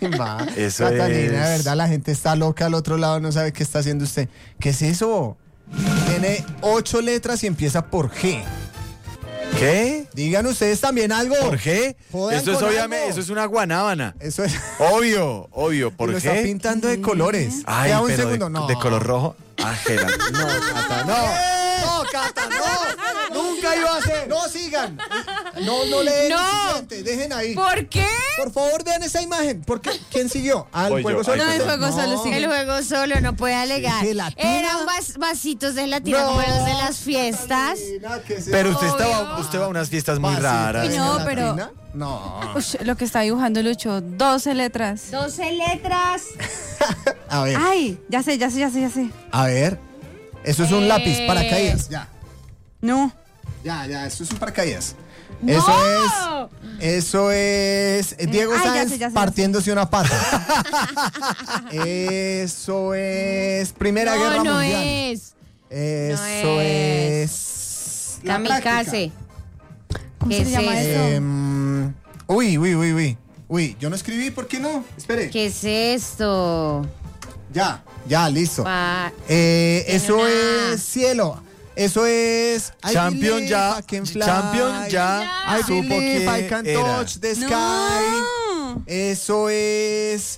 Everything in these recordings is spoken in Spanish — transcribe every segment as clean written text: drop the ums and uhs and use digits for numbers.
chimba. Eso Catalina, es. de verdad, la gente está loca al otro lado, no sabe qué está haciendo usted. ¿Qué es eso? Tiene 8 letras y empieza por G. ¿Qué? Digan ustedes también algo. ¿Por qué? Jodan Eso es con obviamente, algo. eso es una guanábana. Eso es. Obvio. Y ¿Por lo está qué? pintando de colores. Ay, Queda un pero segundo. No. de color rojo. Ángela. No, Cata, no. No, Cata, no. Nunca iba a hacer. No sigan. No leen No. el siguiente. Dejen ahí. ¿Por qué? Por favor, vean esa imagen. ¿Quién siguió? ¿Al Voy juego yo. solo? Ay, No, el perdón. juego solo sigue. El juego solo no puede alegar. gelatina. Eran vasitos de gelatina como los de las fiestas. Pero usted Obvio. usted va a unas fiestas muy Vasito raras. de No, pero- gelatina. No. Ush, lo que está dibujando Lucho, 12 letras. 12 letras. A ver. Ay, ya sé. A ver. Eso es un lápiz, paracaídas. Ya. No. Ya, eso es un paracaídas. ¡No! Eso es Diego Ay, ya Sáenz sé, ya sé. partiéndose una pata. Eso es Primera Guerra No Mundial. es. Eso es. es la Kamikaze. ¿Cómo ¿Qué se le llama es eso? Uy, yo no escribí, ¿por qué no? Espere. ¿Qué es esto? Ya, listo. Eso una- es cielo. Eso es Champion I ya. believe I can fly. Champion ya. I Supo believe I que can era. touch the sky. No. Eso es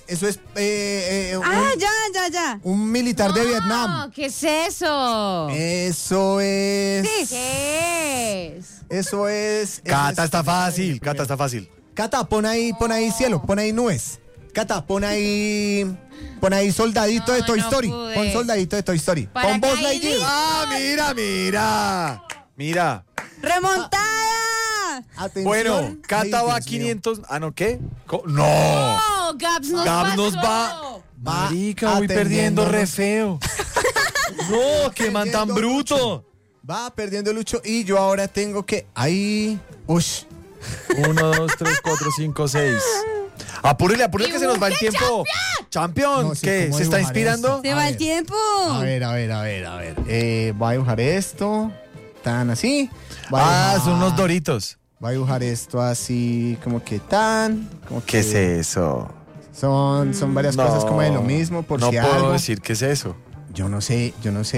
Ya. un militar de Vietnam. ¿Qué es eso? Eso es. ¿Qué es? Eso es. Cata está fácil. Cata, pon ahí cielo, pon ahí nubes. Cata, pon ahí soldadito de No, Toy no Story. pude. Pon soldadito de Toy Story. Pon Buzz Lightyear. Ah, mira. ¡Remontada! Atención. Bueno, Cata Ay, va a Dios mío. 500. Ah, ¿no qué? No. ¡Oh, Gabs nos Gab pasó! nos va. Marica, voy perdiendo re feo. No, qué man tan perdiendo bruto. Va perdiendo Lucho y yo ahora tengo que. Ahí. Ush. 1, 2, 3, 4, 5, 6. Apúrele que se nos va el ¡Dibuje, tiempo. Champion, No sé ¿qué? cómo ¿Se está dibujar inspirando? esto. Se A va ver. el tiempo. A ver. Voy a dibujar esto. Tan así. Voy a Ah, dibujar- son unos doritos. Voy a dibujar esto así, como que tan. Como ¿Qué es que eso? Son varias cosas como de lo mismo, por no si puedo algo. decir qué es eso. Yo no sé.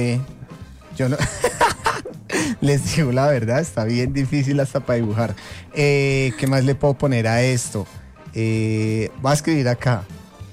Les digo la verdad, está bien difícil hasta para dibujar. ¿Qué más le puedo poner a esto? Voy a escribir acá.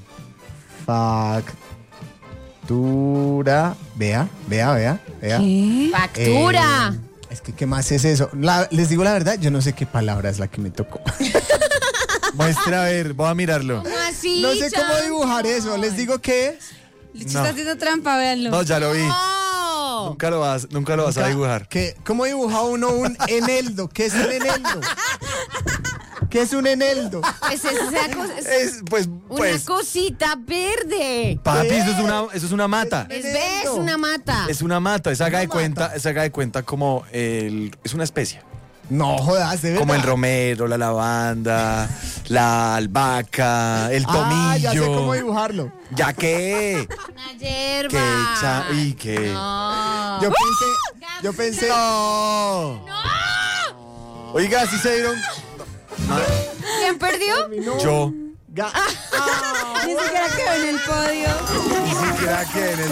Factura. Vea. ¿Qué? ¡Factura! Es que, ¿qué más es eso? Les digo la verdad, yo no sé qué palabra es la que me tocó. Muestra, a ver, voy a mirarlo. ¿Cómo así, No sé cómo champion? dibujar eso. Les digo qué es. Lucho No. está haciendo trampa, véanlo. No, ya lo vi. ¡No! Nunca lo vas a dibujar. ¿Cómo dibuja uno un eneldo? ¿Qué es un eneldo? ¿Qué es un eneldo? Pues es una cosita verde. Papi, eso es una mata. Es una mata. Es una mata, esa haga de cuenta como es una especia. No jodas, de verdad. Como el romero, la lavanda, la albahaca, el tomillo. Ya sé cómo dibujarlo. ¿Ya qué? Una hierba. ¿Y qué? No. Yo pensé. No. Oiga, ¿sí se dieron? ¿Quién perdió? Yo. Ni siquiera quedó en el podio. Ni siquiera que en el...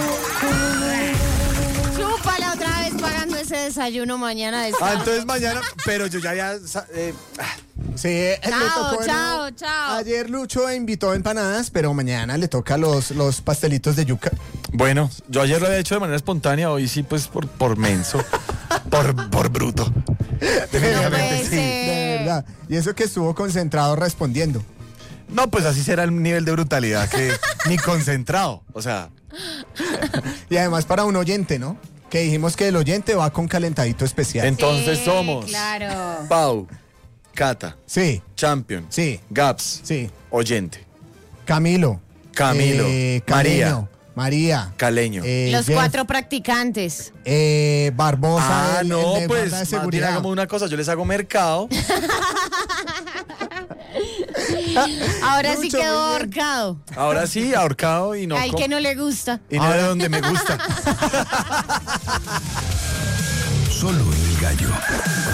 Chúpala otra vez pagando ese desayuno mañana de sábado. entonces mañana, pero yo ya había... Sí, le tocó, ¿no? Chao. Ayer Lucho invitó empanadas, pero mañana le toca los pastelitos de yuca. Bueno, yo ayer lo había hecho de manera espontánea, hoy sí pues por menso, por bruto. Definitivamente puede sí. ser. De verdad. Y eso que estuvo concentrado respondiendo. No, pues así será el nivel de brutalidad que ni concentrado, o sea... Y además para un oyente, ¿no? Que dijimos que el oyente va con calentadito especial. Entonces Sí, somos claro. Pau, Cata, Sí, Champion, sí, Gaps, sí. oyente, Camilo. Camilo, Caleño, María. Caleño. Los Jeff, 4 practicantes. Barbosa. el No, de pues guarda de más bien seguridad. hagamos una cosa, yo les hago mercado. Ahora sí Lucho, quedó muy bien. ahorcado. Ahora sí, ahorcado y no... Al que no le gusta. Y no de donde me gusta. Solo el gallo.